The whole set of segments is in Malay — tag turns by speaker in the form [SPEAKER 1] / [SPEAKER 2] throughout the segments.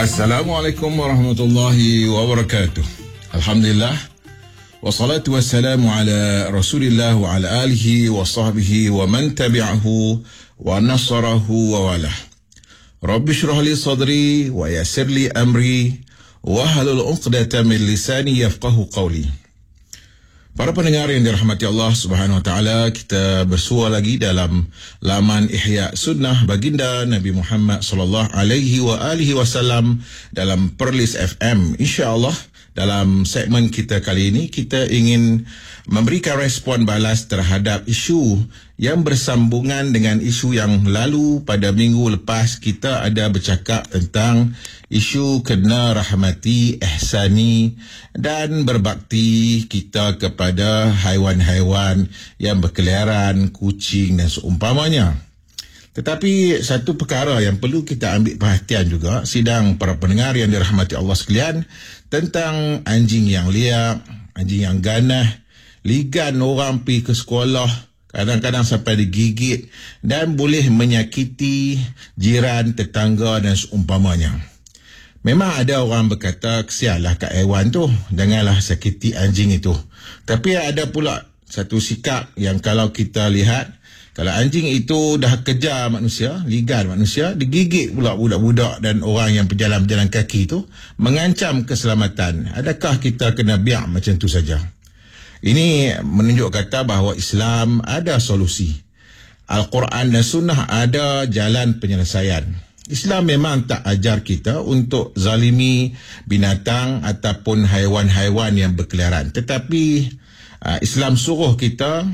[SPEAKER 1] Assalamualaikum warahmatullahi wabarakatuh. Alhamdulillah. Wassalatu wassalamu ala Rasulillah wa ala alihi wa sahbihi wa man tabi'ahu wa nasarahu wa walah. Rabbi shrah li sadri wa yassir li amri wa halul 'uqdatam min lisani yafqahu qawli. Para pendengar yang dirahmati Allah Subhanahu wa taala, kita bersua lagi dalam laman Ihya Sunnah Baginda Nabi Muhammad sallallahu alaihi wasallam dalam Perlis FM. Insya-Allah dalam segmen kita kali ini kita ingin memberikan respon balas terhadap isu yang bersambungan dengan isu yang lalu. Pada minggu lepas kita ada bercakap tentang isu kena rahmati, ihsani dan berbakti kita kepada haiwan-haiwan yang berkeliaran, kucing dan seumpamanya. Tetapi satu perkara yang perlu kita ambil perhatian juga, sidang para pendengar yang dirahmati Allah sekalian, tentang anjing yang liar, anjing yang ganah, ligan orang pergi ke sekolah, kadang-kadang sampai digigit dan boleh menyakiti jiran, tetangga dan seumpamanya. Memang ada orang berkata, kesianlah kat haiwan tu, janganlah sakiti anjing itu. Tapi ada pula satu sikap yang kalau kita lihat, kalau anjing itu dah kejar manusia, ligan manusia, digigit pula budak-budak dan orang yang berjalan-jalan kaki itu, mengancam keselamatan. Adakah kita kena biar macam tu saja? Ini menunjuk kata bahawa Islam ada solusi. Al-Quran dan Sunnah ada jalan penyelesaian. Islam memang tak ajar kita untuk zalimi binatang ataupun haiwan-haiwan yang berkeliaran. Tetapi Islam suruh kita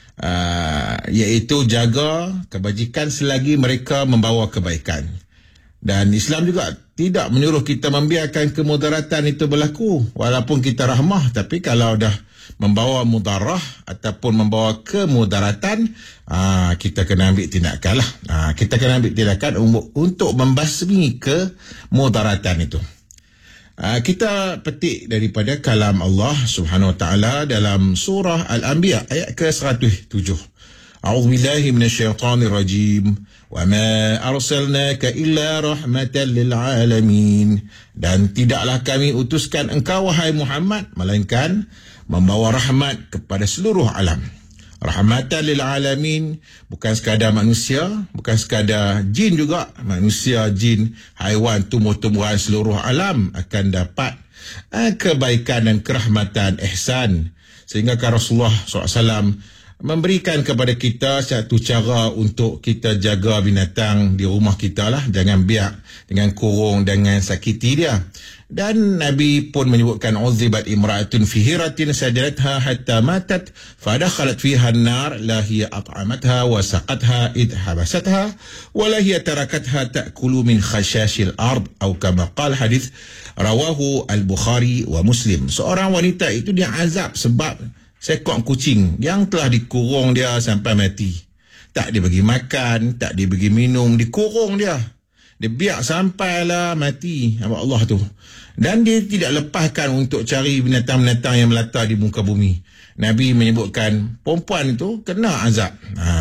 [SPEAKER 1] iaitu jaga kebajikan selagi mereka membawa kebaikan. Dan Islam juga tidak menyuruh kita membiarkan kemudaratan itu berlaku. Walaupun kita rahmah, tapi kalau dah membawa mudarah ataupun membawa kemudaratan, kita kena ambil tindakan lah. Kita kena ambil tindakan untuk membasmi kemudaratan itu. Kita petik daripada kalam Allah Subhanahu wa taala dalam surah Al-Anbiya ayat ke-107. A'udzubillahi minasyaitonir rajim. Wa ma arsalnaka illa rahmatan lil alamin. Dan tidaklah kami utuskan engkau wahai Muhammad melainkan membawa rahmat kepada seluruh alam. Rahmatan lil alamin, bukan sekadar manusia, bukan sekadar jin juga, manusia, jin, haiwan, tumbuh-tumbuhan, seluruh alam akan dapat kebaikan dan kerahmatan, ihsan. Sehingga Rasulullah SAW memberikan kepada kita satu cara untuk kita jaga binatang di rumah kita lah. Jangan biar dengan kurung, jangan sakiti dia. Dan Nabi pun menyebutkan uzibat imra'atun fi hiratin sajadatha hatta matat fadakhalat fiha an-nar la hiya at'amatha wa saqatha id habasatha wa la hiya tarakatha ta'kulu min khashashil ard atau kama qala hadis rawahu al-Bukhari wa Muslim. Seorang wanita itu dia azab sebab seekor kucing yang telah dikurung dia sampai mati. Tak dibagi makan, tak dibagi minum, dikurung dia. Dia biar sampailah mati sama Allah tu. Dan dia tidak lepaskan untuk cari binatang-binatang yang melata di muka bumi. Nabi menyebutkan perempuan itu kena azab.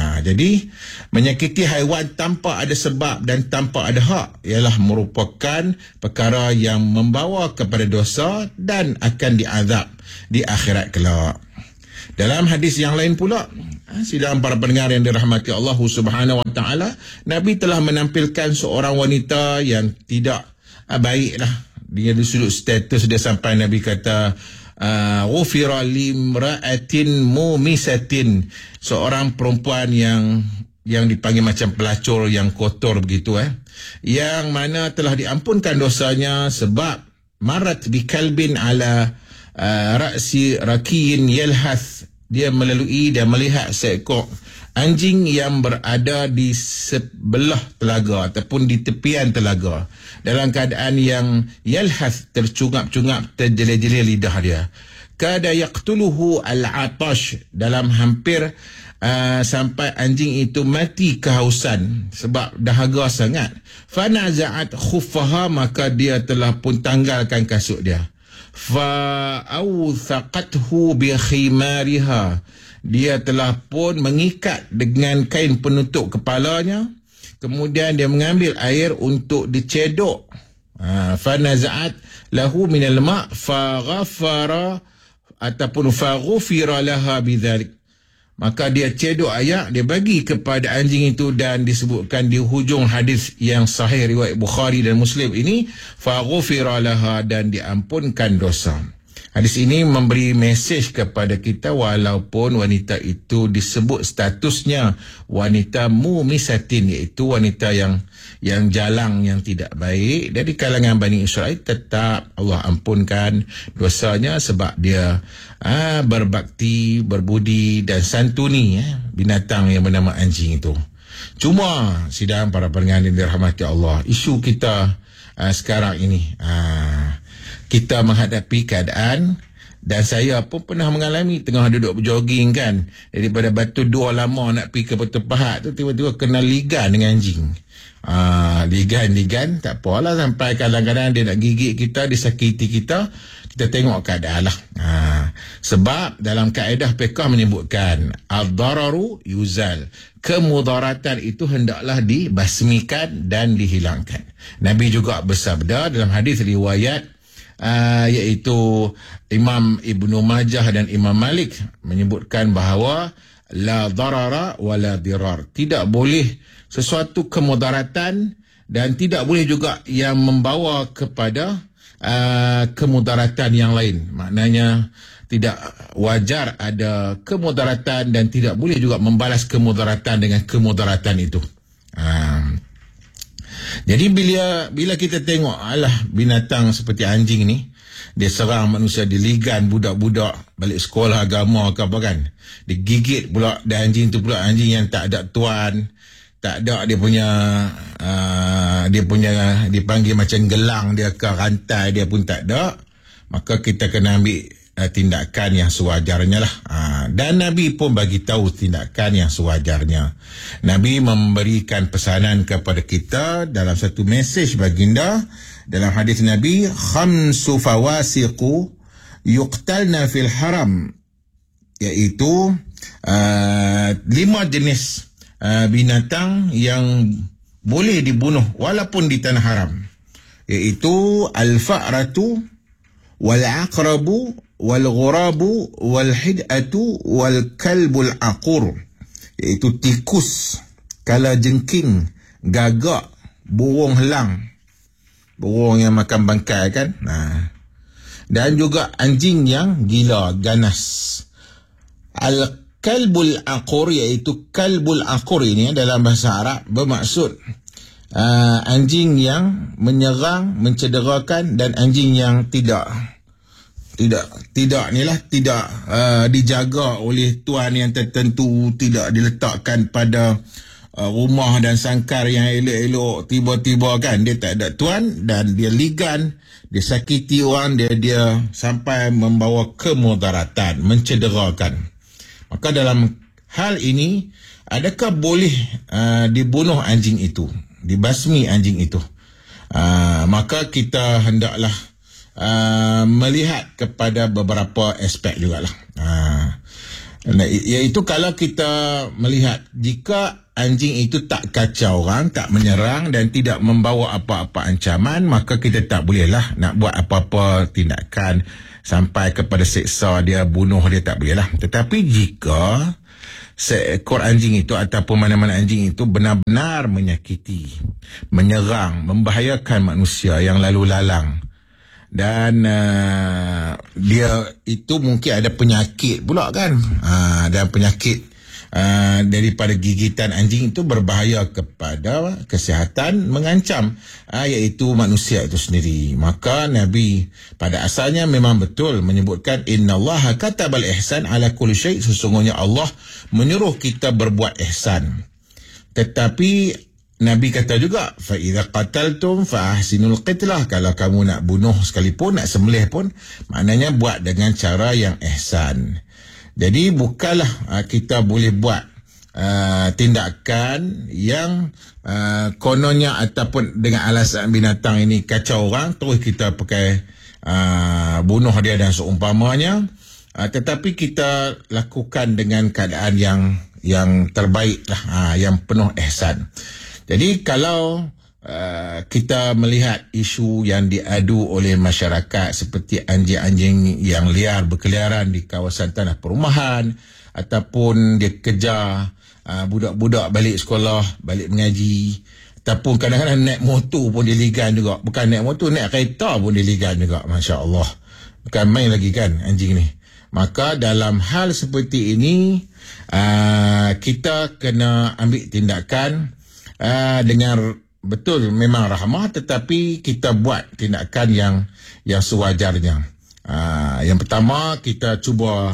[SPEAKER 1] Jadi menyakiti haiwan tanpa ada sebab dan tanpa ada hak ialah merupakan perkara yang membawa kepada dosa dan akan diazab di akhirat kelak. Dalam hadis yang lain pula, sidang para pendengar yang dirahmati Allah Subhanahu wa taala, Nabi telah menampilkan seorang wanita yang tidak baiklah. Dia di sudut status dia sampai Nabi kata ghufira limra'atin mumisatin, seorang perempuan yang dipanggil macam pelacur, yang kotor begitu, yang mana telah diampunkan dosanya sebab marat bikalbin ala ra'si rakiyin yalhath. Dia melalui dan melihat seekor anjing yang berada di sebelah telaga ataupun di tepian telaga dalam keadaan yang yalhath, tercungap-cungap, terjelir-jelir lidah dia. Kada yaqtuluhu al-atash, dalam hampir sampai anjing itu mati kehausan sebab dahaga sangat. Fanaza'at khuffaha, maka dia telah pun tanggalkan kasut dia. Fa'awthaqathu bi khimariha, dia telah pun mengikat dengan kain penutup kepalanya. Kemudian dia mengambil air untuk dicedok Fanaza'at lahu minal ma' faghafara ataupun faghufira laha bidzalik. Maka dia cedok ayak, dia bagi kepada anjing itu, dan disebutkan di hujung hadis yang sahih riwayat Bukhari dan Muslim ini, faghufira laha, dan diampunkan dosa. Hadis ini memberi mesej kepada kita, walaupun wanita itu disebut statusnya wanita mumisatin, iaitu wanita yang jalang, yang tidak baik, dari kalangan Bani Israel, tetap Allah ampunkan dosanya sebab dia berbakti, berbudi dan santuni binatang yang bernama anjing itu. Cuma sidang para pendengar yang dirahmati Allah, isu kita sekarang ini, kita menghadapi keadaan, dan saya pun pernah mengalami tengah duduk berjoging kan, daripada Batu Dua Lama nak pergi ke Batu Pahat tu, tiba-tiba kena ligan dengan anjing. Ligan tak apalah, sampai kadang-kadang dia nak gigit kita, disakiti kita tengok keadaan lah. Sebab dalam kaedah fiqh menyebutkan ad-dararu yuzal, kemudaratan itu hendaklah dibasmikan dan dihilangkan. Nabi juga bersabda dalam hadis riwayat iaitu Imam Ibnu Majah dan Imam Malik, menyebutkan bahawa la darara wa la dirar, tidak boleh sesuatu kemudaratan dan tidak boleh juga yang membawa kepada kemudaratan yang lain. Maknanya tidak wajar ada kemudaratan dan tidak boleh juga membalas kemudaratan dengan kemudaratan itu. Jadi bila kita tengok binatang seperti anjing ni, dia serang manusia, diligan budak-budak balik sekolah agama ke apa kan, digigit pula, dan anjing tu pula anjing yang tak ada tuan, tak ada dia punya dipanggil macam gelang dia ke rantai dia pun tak ada, maka kita kena ambil tindakan yang sewajarnya lah. Dan Nabi pun bagi tahu tindakan yang sewajarnya. Nabi memberikan pesanan kepada kita dalam satu mesej baginda dalam hadis Nabi, khamsu fawasiqu yuqtalna fil haram, iaitu 5 jenis binatang yang boleh dibunuh walaupun di tanah haram, iaitu al-fa'ratu wal-aqrabu wal-ghurabu wal-hid'atu wal-kalbul aqur, iaitu tikus, kalajengking, gagak, burung helang, burung yang makan bangkai kan, dan juga anjing yang gila, ganas. Al-kalbul aqur, iaitu kalbul aqur ini dalam bahasa Arab bermaksud anjing yang menyerang, mencederakan, dan anjing yang tidak dijaga oleh tuan yang tertentu, tidak diletakkan pada rumah dan sangkar yang elok-elok, tiba-tiba kan dia tak ada tuan dan dia ligan, dia sakiti orang, dia sampai membawa kemudaratan, mencederakan. Maka dalam hal ini, adakah boleh dibunuh anjing itu, dibasmi anjing itu? Maka kita hendaklah melihat kepada beberapa aspek jugalah. Iaitu kalau kita melihat, jika anjing itu tak kacau orang, tak menyerang dan tidak membawa apa-apa ancaman, maka kita tak bolehlah nak buat apa-apa tindakan sampai kepada seksa dia, bunuh dia, tak bolehlah. Tetapi jika seekor anjing itu ataupun mana-mana anjing itu benar-benar menyakiti, menyerang, membahayakan manusia yang lalu lalang, dan dia itu mungkin ada penyakit pula kan, dan penyakit daripada gigitan anjing itu berbahaya kepada kesihatan, mengancam iaitu manusia itu sendiri, maka Nabi pada asalnya memang betul menyebutkan innallaha katabal ihsan ala kulli syai', sesungguhnya Allah menyuruh kita berbuat ihsan. Tetapi Nabi kata juga, fa idza qataltum fa ahsinul qitlah, kalau kamu nak bunuh sekalipun, nak sembelih pun, maknanya buat dengan cara yang ihsan. Jadi bukanlah kita boleh buat tindakan yang kononnya ataupun dengan alasan binatang ini kacau orang, terus kita pakai bunuh dia dan seumpamanya, tetapi kita lakukan dengan keadaan yang terbaik lah, yang penuh ihsan. Jadi kalau kita melihat isu yang diadu oleh masyarakat seperti anjing-anjing yang liar berkeliaran di kawasan tanah perumahan, ataupun dia kejar budak-budak balik sekolah, balik mengaji, ataupun kadang-kadang naik motor pun diligan juga. Bukan naik motor, naik kereta pun diligan juga. Masya Allah, bukan main lagi kan anjing ni. Maka dalam hal seperti ini, kita kena ambil tindakan dengan betul, memang rahmah, tetapi kita buat tindakan yang sewajarnya. Yang pertama, kita cuba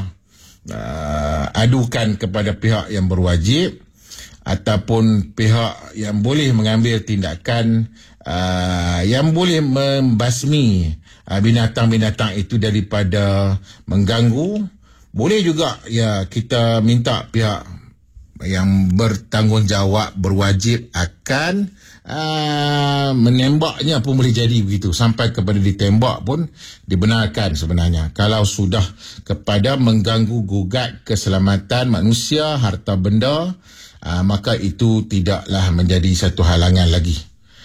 [SPEAKER 1] adukan kepada pihak yang berwajib ataupun pihak yang boleh mengambil tindakan yang boleh membasmi binatang-binatang itu daripada mengganggu. Boleh juga ya kita minta pihak yang bertanggungjawab, berwajib akan menembaknya pun boleh jadi begitu. Sampai kepada ditembak pun dibenarkan sebenarnya. Kalau sudah kepada mengganggu gugat keselamatan manusia, harta benda, maka itu tidaklah menjadi satu halangan lagi.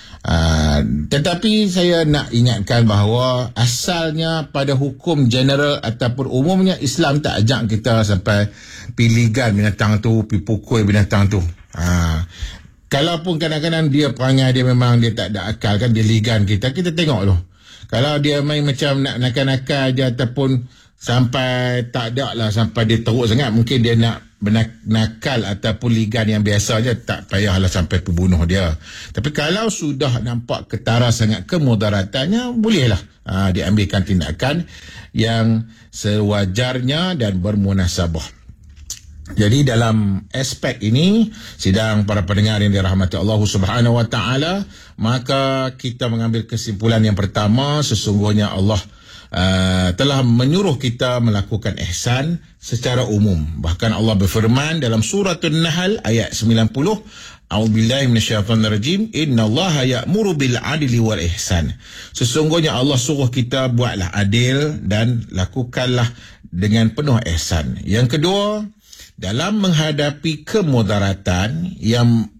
[SPEAKER 1] Tetapi saya nak ingatkan bahawa asalnya pada hukum general ataupun umumnya Islam tak ajak kita sampai piligan binatang tu, pi pukul binatang tu. Kalaupun kadang-kadang dia perangai dia memang dia tak ada akal kan, dia ligan kita tengok loh. Kalau dia main macam nak nakal-nakal je ataupun sampai tak ada lah, sampai dia teruk sangat, mungkin dia nak nakal ataupun ligan yang biasa je, tak payahlah sampai pembunuh dia. Tapi kalau sudah nampak ketara sangat kemudaratannya, bolehlah diambilkan tindakan yang sewajarnya dan bermunasabah. Jadi dalam aspek ini, sidang para pendengar yang dirahmati Allah Subhanahu wa taala, maka kita mengambil kesimpulan yang pertama, sesungguhnya Allah telah menyuruh kita melakukan ihsan secara umum. Bahkan Allah berfirman dalam surah An-Nahl ayat 90, A'udzubillahi minasyaitonirrajim, innallaha ya'muru bil 'adli wal ihsan. Sesungguhnya Allah suruh kita buatlah adil dan lakukanlah dengan penuh ihsan. Yang kedua, dalam menghadapi kemudaratan yang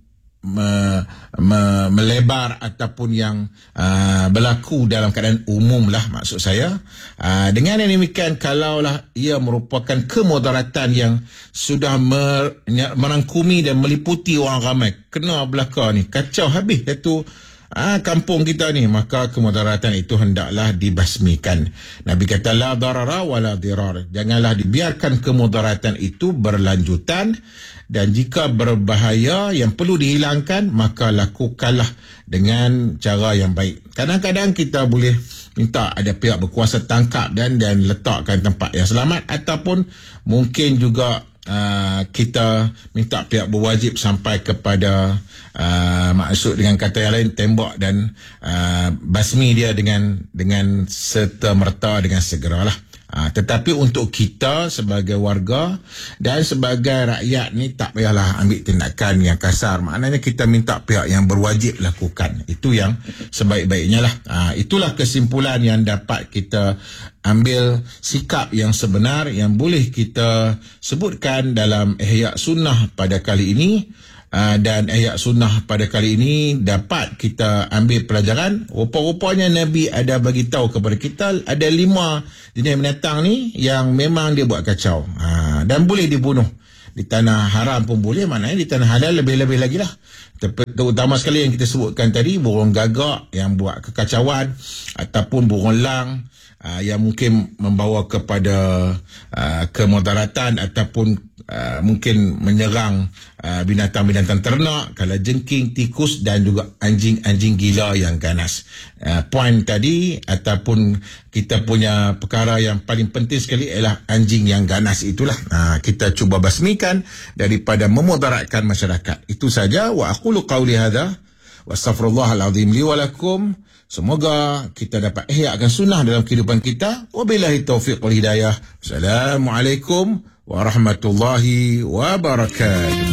[SPEAKER 1] melebar ataupun yang berlaku dalam keadaan umum lah, maksud saya, dengan yang demikian, kalaulah ia merupakan kemudaratan yang sudah merangkumi dan meliputi orang ramai, kena belaka ni, kacau habis satu kampung kita ni, maka kemudaratan itu hendaklah dibasmikan. Nabi kata la darara wala dirar, janganlah dibiarkan kemudaratan itu berlanjutan, dan jika berbahaya yang perlu dihilangkan, maka lakukanlah dengan cara yang baik. Kadang-kadang kita boleh minta ada pihak berkuasa tangkap dan letakkan tempat yang selamat, ataupun mungkin juga kita minta pihak berwajib sampai kepada maksud dengan kata yang lain, tembak dan basmi dia dengan serta-merta, dengan segeralah. Tetapi untuk kita sebagai warga dan sebagai rakyat ni, tak payahlah ambil tindakan yang kasar. Maknanya kita minta pihak yang berwajib lakukan. Itu yang sebaik-baiknya lah. Itulah kesimpulan yang dapat kita ambil, sikap yang sebenar yang boleh kita sebutkan dalam Ihya Sunnah pada kali ini. Dan Ihya Sunnah pada kali ini dapat kita ambil pelajaran. Rupa-rupanya Nabi ada bagi tahu kepada kita ada 5 jenis binatang ni yang memang dia buat kacau, dan boleh dibunuh. Di tanah haram pun boleh, maknanya di tanah halal lebih-lebih lagi lah. Terutama sekali yang kita sebutkan tadi, burung gagak yang buat kekacauan, ataupun burung lang yang mungkin membawa kepada kemudaratan, ataupun mungkin menyerang binatang-binatang ternak, kalau jengking, tikus, dan juga anjing-anjing gila yang ganas. Poin tadi ataupun kita punya perkara yang paling penting sekali ialah anjing yang ganas itulah. Kita cuba basmikan daripada memudaratkan masyarakat. Itu saja. Wa aqulu qawli hadha wa astaghfirullahal azim li wa lakum. Semoga kita dapat ihyakan sunnah dalam kehidupan kita. Wabillahi taufiq wal hidayah. Assalamualaikum warahmatullahi wabarakatuh.